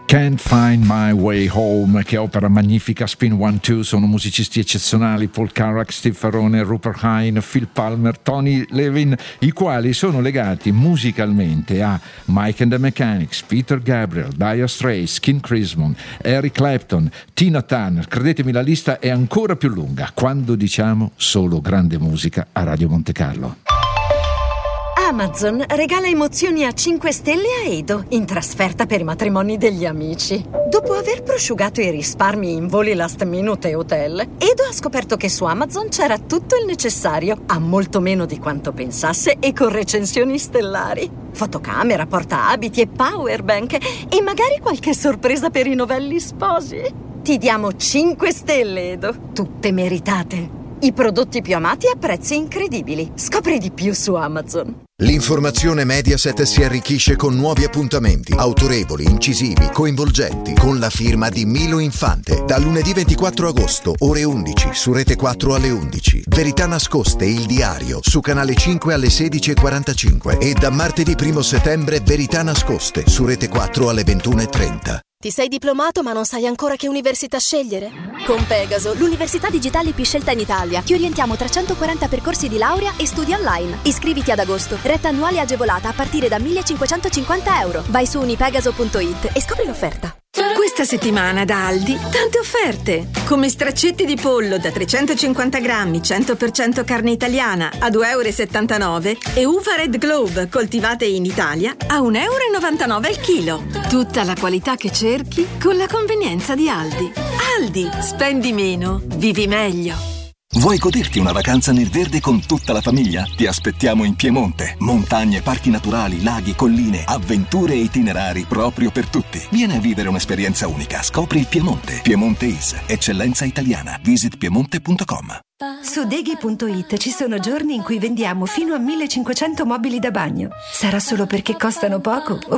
Can't Find My Way Home, che opera magnifica. Spin 1-2 sono musicisti eccezionali: Paul Carrack, Steve Ferrone, Rupert Hine, Phil Palmer, Tony Levin, i quali sono legati musicalmente a Mike and the Mechanics, Peter Gabriel, Dire Straits, King Crimson, Eric Clapton, Tina Turner. Credetemi, la lista è ancora più lunga quando diciamo solo grande musica a Radio Monte Carlo. Amazon regala emozioni a 5 stelle a Edo in trasferta per i matrimoni degli amici. Dopo aver prosciugato i risparmi in voli last minute e hotel, Edo ha scoperto che su Amazon c'era tutto il necessario, a molto meno di quanto pensasse e con recensioni stellari. Fotocamera, portaabiti e powerbank e magari qualche sorpresa per i novelli sposi. Ti diamo 5 stelle, Edo, tutte meritate. I prodotti più amati a prezzi incredibili. Scopri di più su Amazon. L'informazione Mediaset si arricchisce con nuovi appuntamenti, autorevoli, incisivi, coinvolgenti, con la firma di Milo Infante. Da lunedì 24 agosto, ore 11, su Rete 4 alle 11. Verità nascoste, il diario, su Canale 5 alle 16:45. E da martedì 1 settembre, Verità nascoste, su Rete 4 alle 21:30. Ti sei diplomato ma non sai ancora che università scegliere? Con Pegaso, l'università digitale più scelta in Italia. Ti orientiamo tra 140 percorsi di laurea e studi online. Iscriviti ad agosto. Retta annuale agevolata a partire da €1.550. Vai su unipegaso.it e scopri l'offerta. Questa settimana da Aldi, tante offerte, come straccetti di pollo da 350 grammi, 100% carne italiana a €2,79 e uva Red Globe coltivate in Italia a €1,99 al chilo. Tutta la qualità che cerchi con la convenienza di Aldi. Aldi, spendi meno, vivi meglio. Vuoi goderti una vacanza nel verde con tutta la famiglia? Ti aspettiamo in Piemonte. Montagne, parchi naturali, laghi, colline, avventure e itinerari proprio per tutti. Vieni a vivere un'esperienza unica. Scopri il Piemonte. Piemonte is, eccellenza italiana. Visit piemonte.com. Su Deghi.it ci sono giorni in cui vendiamo fino a 1.500 mobili da bagno. Sarà solo perché costano poco o